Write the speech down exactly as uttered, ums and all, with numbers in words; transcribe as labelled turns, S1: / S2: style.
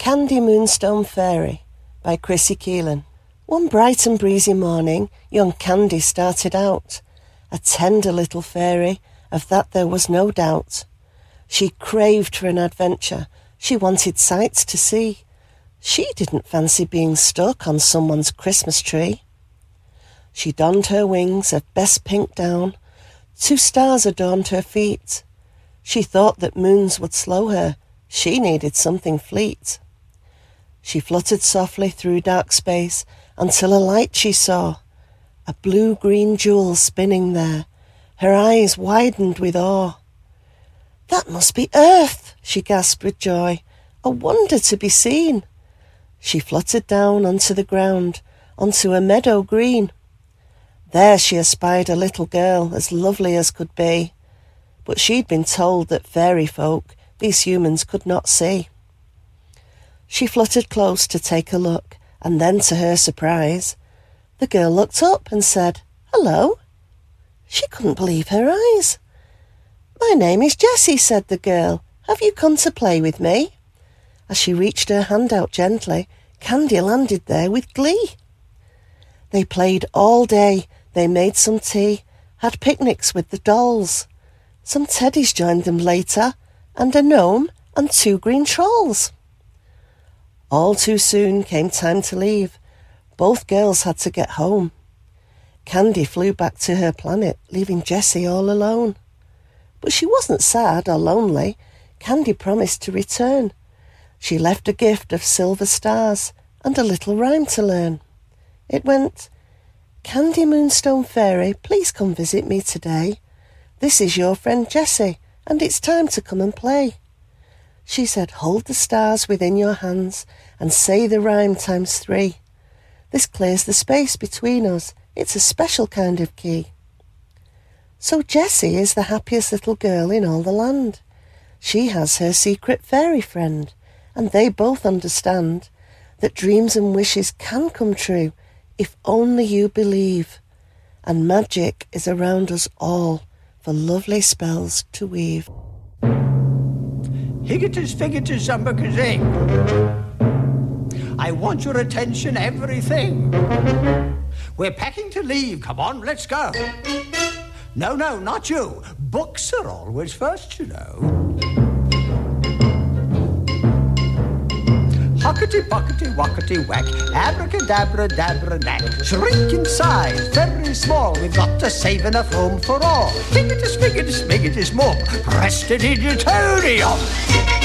S1: Candy Moonstone Fairy by Chrissy Keelan. One bright and breezy morning, young Candy started out, a tender little fairy, of that there was no doubt. She craved for an adventure, she wanted sights to see. She didn't fancy being stuck on someone's Christmas tree. She donned her wings of best pink down, two stars adorned her feet. She thought that moons would slow her, she needed something fleet. She fluttered softly through dark space until a light she saw, a blue-green jewel spinning there. Her eyes widened with awe. "That must be Earth," she gasped with joy, "a wonder to be seen." She fluttered down onto the ground, onto a meadow green. There she espied a little girl as lovely as could be, but she'd been told that fairy folk these humans could not see. She fluttered close to take a look, and then, to her surprise, the girl looked up and said, "Hello." She couldn't believe her eyes. "My name is Jessie," said the girl. "Have you come to play with me?" As she reached her hand out gently, Candy landed there with glee. They played all day, they made some tea, had picnics with the dolls. Some teddies joined them later, and a gnome and two green trolls. All too soon came time to leave. Both girls had to get home. Candy flew back to her planet, leaving Jessie all alone. But she wasn't sad or lonely. Candy promised to return. She left a gift of silver stars and a little rhyme to learn. It went, "Candy Moonstone Fairy, please come visit me today. This is your friend Jessie, and it's time to come and play." She said, "Hold the stars within your hands and say the rhyme times three. This clears the space between us. It's a special kind of key." So Jessie is the happiest little girl in all the land. She has her secret fairy friend, and they both understand that dreams and wishes can come true if only you believe. And magic is around us all for lovely spells to weave.
S2: Higgitus, figgitus, umbacazing. I want your attention, everything. We're packing to leave. Come on, let's go. No, no, not you. Books are always first, you know. Hockety, pockety, wockety, whack. Abracadabra, dabra, knack. Shrink in size, very small. We've got to save enough room for all. Figgitus, figgitus, figgitus, more. Prestidigitonium.